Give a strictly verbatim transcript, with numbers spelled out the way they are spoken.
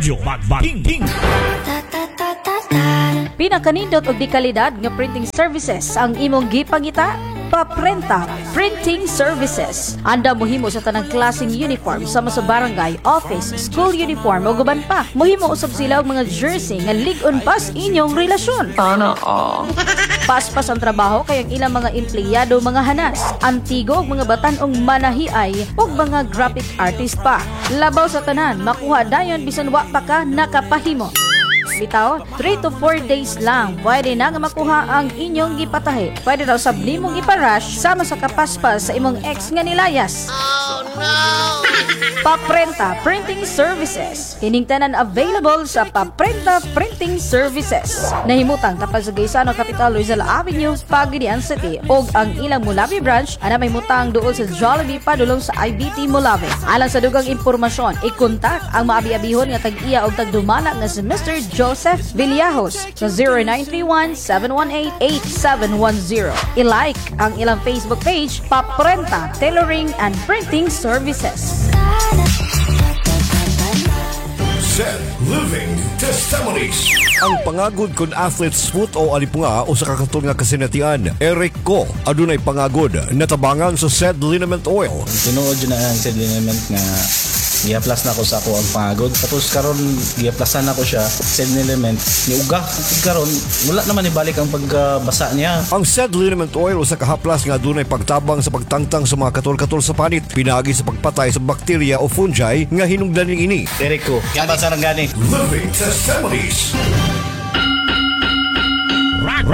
Radyo Magbaking. Pinakanindot og di kalidad nga printing services ang imong gipangita. Paprenta Printing Services. Anda mohimo sa tanang klaseng uniform sama sa barangay, office, school uniform o guban pa. Mohimo usab sila og mga jersey nga lig-on pas inyong relasyon. Sana all. Paspas ang trabaho kay ang ilang mga empleyado mga hanas, antigo og mga batanong manahiay ug mga graphic artist pa. Labaw sa tanan, makuha dayon bisan wa pa ka nakapahimo. Bitaw, three to four days lang pwede na nga makuha ang inyong gipatahi. Pwede daw sab nimong iparush sama sa kapaspas sa imong ex nga nilayas. Oh no! Paprenta Printing Services. Kining tanan available sa Paprenta Printing Services. Nahimutang tapal sa Gaisano Capital Rizal Avenue, Pagadian City ug ang ilang Mulabi branch ana may mutang duol sa Jollibee padulong sa I B T Mulabi. Alang sa dugang impormasyon, i-kontak ang maabi-abihon nga tag-iya og tagdumala nga si Mister Joseph Villajos sa zero nine three one, seven one eight, eight seven one zero. I-like ang ilang Facebook page, Paprenta Tailoring and Printing Services. Zed Living Testimonies. Ang pangagod kon athlete's foot o alipunga o sa kakatol nga kasinatian. Eric Ko, adunay pangagod natabangan sa said liniment oil. Tinuod yun na ang said liniment nga i-plus na ko sa ako ang pangagod. Tapos karon i-plusan na ko siya said liniment ni uga. Karon wala naman ibalik ang pagbasa niya. Ang said liniment oil o sa kahaplas nga adunay pagtabang sa pagtangtang sa mga katol-katol sa panit, pinagi sa pagpatay sa bakterya o fungi nga hinungdan ini. Eric Ko, yan ba sarang gani? Living Testimonies.